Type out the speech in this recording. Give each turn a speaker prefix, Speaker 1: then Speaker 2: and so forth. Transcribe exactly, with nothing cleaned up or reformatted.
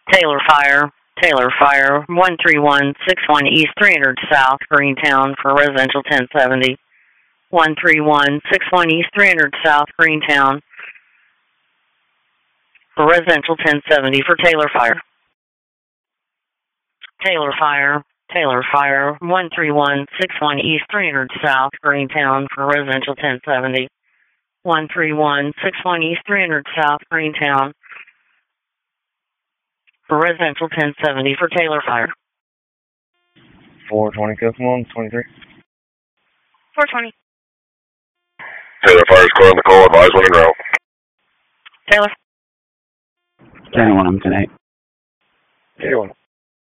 Speaker 1: Taylor Fire, Taylor Fire, one three one six one East three hundred South, Greentown for residential ten seventy. one three one six one East three hundred South, Greentown for residential ten seventy for Taylor Fire. Taylor Fire, Taylor Fire, one three one six one East three hundred South, Greentown for residential ten seventy. one three one six one East three hundred South, Greentown for residential ten seventy for Taylor Fire.
Speaker 2: four twenty Cookman, twenty-three.
Speaker 1: four twenty.
Speaker 3: Taylor Fire's clear on the call, advise when in route.
Speaker 1: Taylor.
Speaker 4: ten one, I'm ten eight.
Speaker 2: eighty-one.